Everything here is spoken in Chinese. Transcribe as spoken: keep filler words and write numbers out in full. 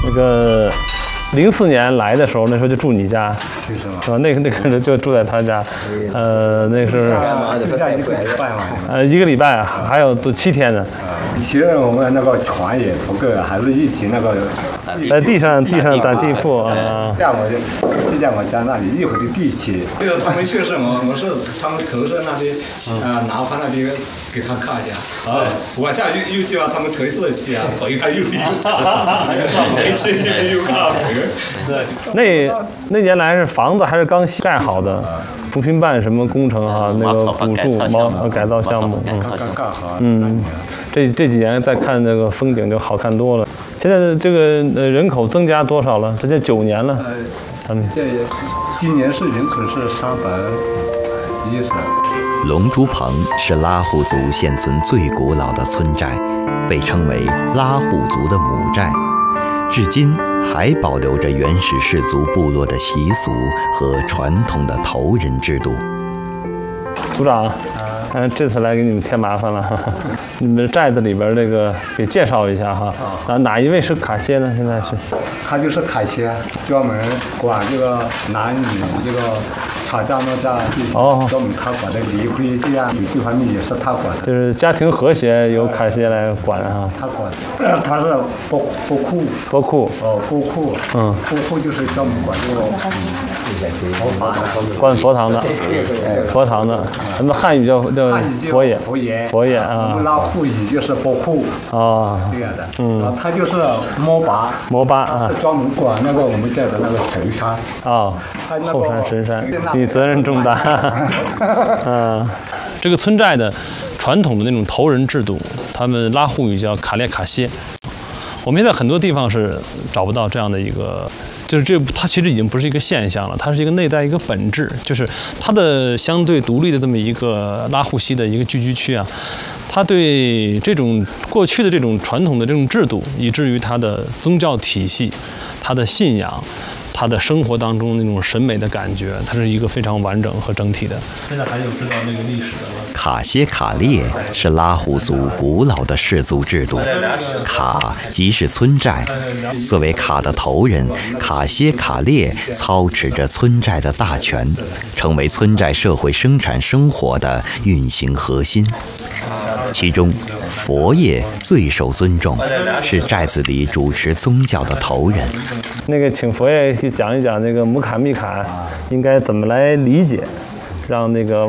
那个零四年来的时候，那时候就住你家， 是吗？ 是吧？那个那个人就住在他家，呃，那是住下一个礼拜嘛。 呃一个礼拜啊，还有都七天呢。 以前我们那个床也不够，还是一起那个在地上地上打地铺啊。 在我就在我家那里一会儿就地起。 这个他们去世，我我是他们投射那边啊南方那边给他看一下，啊，往下又又叫他们投射家，回来又又没去又看。 那那年来是房子还是刚盖好的，扶贫办什么工程哈，那个补助毛改造项目，嗯， 刚刚好。 嗯，这这几年再看那个风景就好看多了。现在这个呃人口增加多少了？这就九年了，他们这今年是人口是三百一十。 龙珠棚是拉祜族现存最古老的村寨，被称为拉祜族的母寨，至今还保留着原始氏族部落的习俗和传统的头人制度。 组长，嗯，这次来给你们添麻烦了，你们寨子里边这个给介绍一下哈。哪哪一位是卡歇呢？现在是？ 他就是卡歇，专门管这个男女这个吵架闹架， 哦， 专门他管的离婚这样有这方面也是他管的。 就是家庭和谐由卡歇来管哈。 他管，呃，他是包包库。 包库。 哦，包库。 嗯。 包库就是专门管这个佛法的。 管佛堂的。佛堂的，咱们汉语叫叫佛爷。 佛爷。 佛爷啊。 我们拉祜语就是包库。 哦。 这样的。 嗯。 然后他就是摩巴。 摩巴啊。 专门管那个我们这的那个神山。 哦。后山神山，你责任重大。嗯，这个村寨的传统的那种头人制度，他们拉祜语叫卡列卡歇。我们现在很多地方是找不到这样的一个，就是这它其实已经不是一个现象了，它是一个内在一个本质，就是它的相对独立的这么一个拉祜西的一个聚居区啊，它对这种过去的这种传统的这种制度，以至于它的宗教体系、它的信仰。他的生活当中那种审美的感觉，它是一个非常完整和整体的。现在还有知道那个历史的吗？ 卡歇卡列是拉祜族古老的氏族制度，卡即是村寨。作为卡的头人，卡歇卡列操持着村寨的大权，成为村寨社会生产生活的运行核心。其中，佛爷最受尊重，是寨子里主持宗教的头人。 那个，请佛爷去讲一讲那个姆卡密卡应该怎么来理解，让那个。